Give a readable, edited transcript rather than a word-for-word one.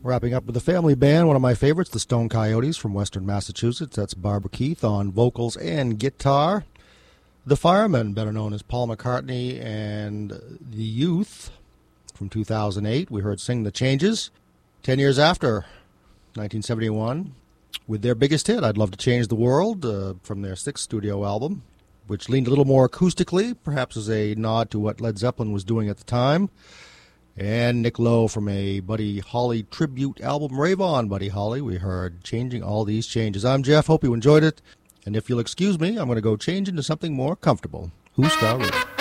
Wrapping up with the family band, one of my favorites, the Stone Coyotes from Western Massachusetts. That's Barbara Keith on vocals and guitar. The Firemen, better known as Paul McCartney and the Youth from 2008. We heard Sing the Changes. 10 years after, 1971, with their biggest hit, I'd Love to Change the World, from their sixth studio album, which leaned a little more acoustically, perhaps as a nod to what Led Zeppelin was doing at the time. And Nick Lowe from a Buddy Holly tribute album, Rave On, Buddy Holly. We heard Changing All These Changes. I'm Jeff. Hope you enjoyed it. And if you'll excuse me, I'm going to go change into something more comfortable. Who's Star Radio?